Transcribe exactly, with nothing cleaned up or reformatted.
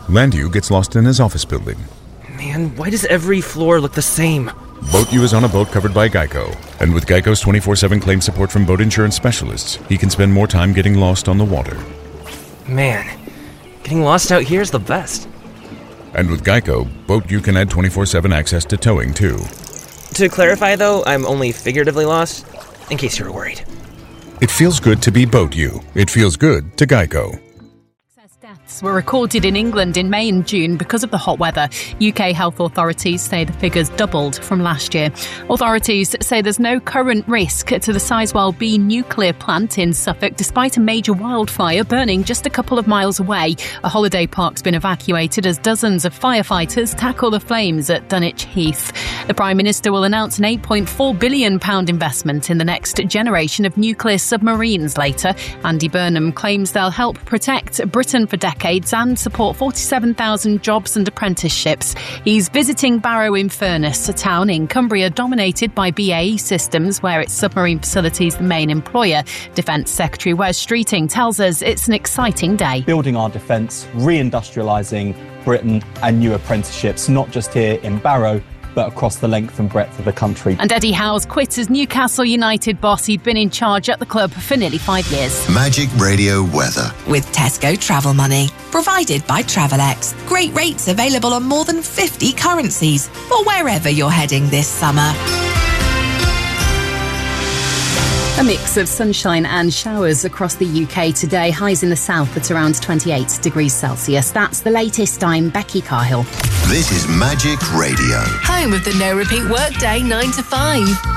Landu gets lost in his office building. Man, why does every floor look the same? Boat U is on a boat covered by Geico. And with Geico's twenty-four seven claim support from boat insurance specialists, he can spend more time getting lost on the water. Man, getting lost out here is the best. And with Geico, Boat U can add twenty-four seven access to towing, too. To clarify, though, I'm only figuratively lost, in case you were worried. It feels good to be Boat U. It feels good to Geico. Deaths were recorded in England in May and June because of the hot weather. U K health authorities say the figures doubled from last year. Authorities say there's no current risk to the Sizewell B nuclear plant in Suffolk, despite a major wildfire burning just a couple of miles away. A holiday park's been evacuated as dozens of firefighters tackle the flames at Dunwich Heath. The Prime Minister will announce an eight point four billion pounds investment in the next generation of nuclear submarines later. Andy Burnham claims they'll help protect Britain for decades and support forty-seven thousand jobs and apprenticeships. He's visiting Barrow-in-Furness, a town in Cumbria dominated by B A E Systems, where its submarine facility is the main employer. Defence Secretary Wes Streeting tells us it's an exciting day. Building our defence, re-industrialising Britain and new apprenticeships, not just here in Barrow, but across the length and breadth of the country. And Eddie Howe's quit as Newcastle United boss. He'd been in charge at the club for nearly five years. Magic Radio weather. With Tesco Travel Money. Provided by Travelex. Great rates available on more than fifty currencies for wherever you're heading this summer. A mix of sunshine and showers across the U K today. Highs in the south at around twenty-eight degrees Celsius. That's the latest. I'm Becky Carhill. This is Magic Radio. Home of the no repeat workday nine to five.